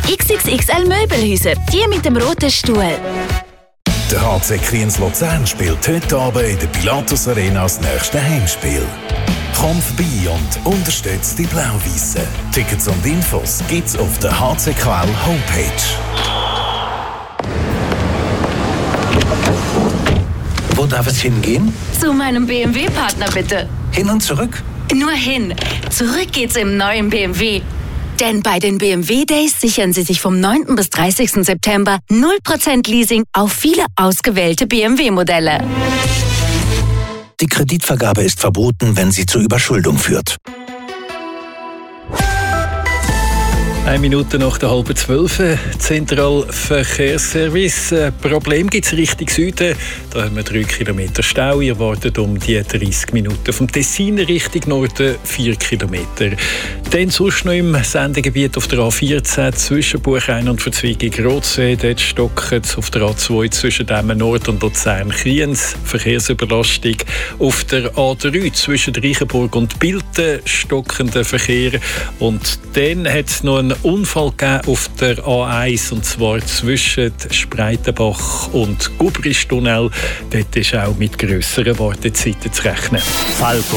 XXXL Möbelhäuser, die mit dem roten Stuhl. Der HC Kriens Luzern spielt heute Abend in der Pilatus Arena das nächste Heimspiel. Komm vorbei und unterstützt die Blau-Weissen. Tickets und Infos gibt's auf der HCQL Homepage. Wo darf es hingehen? Zu meinem BMW-Partner bitte. Hin und zurück? Nur hin. Zurück geht's im neuen BMW. Denn bei den BMW Days sichern Sie sich vom 9. bis 30. September 0% Leasing auf viele ausgewählte BMW-Modelle. Die Kreditvergabe ist verboten, wenn sie zur Überschuldung führt. 1 Minute nach der 11:30, Zentralverkehrsservice. Problem gibt es Richtung Süden. Da haben wir 3 Kilometer Stau. Ihr wartet um die 30 Minuten. Vom Tessin Richtung Norden 4 Kilometer. Dann sonst noch im Sendegebiet auf der A14 zwischen Buchein und Verzweigung Rotsee. Dort stockt es auf der A2 zwischen Demmen Nord und Luzern-Kriens. Verkehrsüberlastung. Auf der A3 zwischen Reichenburg und Bilten stockender Verkehr. Und dann hat es noch einen Unfall gegeben auf der A1, und zwar zwischen Spreitenbach und Gubristunnel. Dort ist auch mit grösseren Wartezeiten zu rechnen. Falco